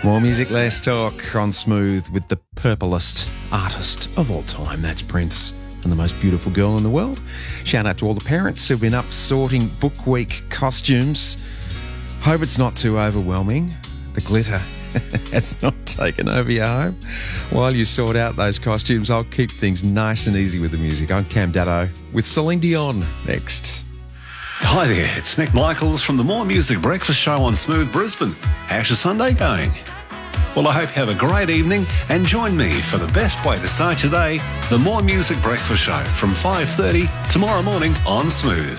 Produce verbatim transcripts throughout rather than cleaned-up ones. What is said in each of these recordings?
More music, less talk on Smooth with the purplest artist of all time. That's Prince and the most beautiful girl in the world. Shout out to all the parents who've been up sorting Book Week costumes. Hope it's not too overwhelming. The glitter has not taken over your home. While you sort out those costumes, I'll keep things nice and easy with the music. I'm Cam Daddo with Celine Dion next. Hi there, it's Nick Michaels from the More Music Breakfast Show on Smooth Brisbane. How's your Sunday going? Well, I hope you have a great evening and join me for the best way to start your day, the More Music Breakfast Show from five thirty tomorrow morning on Smooth.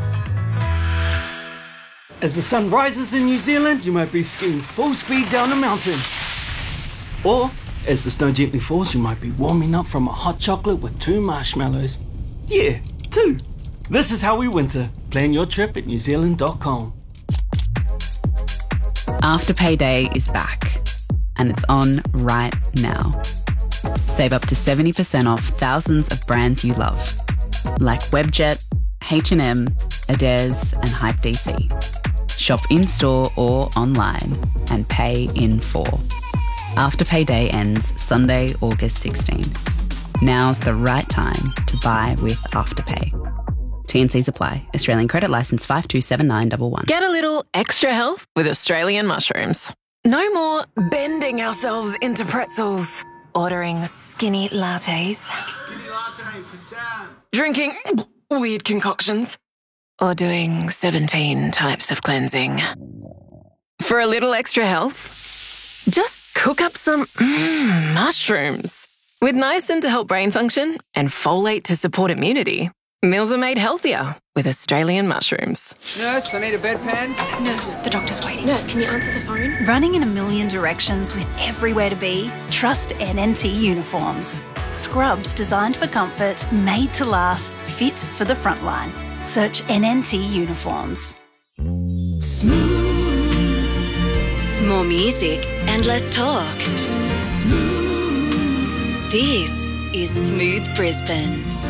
As the sun rises in New Zealand, you might be skiing full speed down a mountain. Or, as the snow gently falls, you might be warming up from a hot chocolate with two marshmallows. Yeah, two. This is how we winter. Plan your trip at new zealand dot com. Afterpay Day is back, and it's on right now. Save up to seventy percent off thousands of brands you love, like Webjet, H and M, Adairs and Hype D C. Shop in-store or online and pay in full. Afterpay Day ends Sunday, August sixteenth. Now's the right time to buy with Afterpay. T and Cs apply. Australian credit licence five two seven nine one one. Get a little extra health with Australian mushrooms. No more bending ourselves into pretzels, ordering skinny lattes, skinny latte for Sam. Drinking weird concoctions, or doing seventeen types of cleansing. For a little extra health, just cook up some mm, mushrooms. With niacin to help brain function and folate to support immunity, meals are made healthier with Australian mushrooms. Nurse, I need a bedpan. Nurse, the doctor's waiting. Nurse, can you answer the phone? Running in a million directions with everywhere to be? Trust N N T uniforms. Scrubs designed for comfort, made to last, fit for the front line. Search N N T uniforms. Smooth. More music and less talk. Smooth. This is Smooth Brisbane.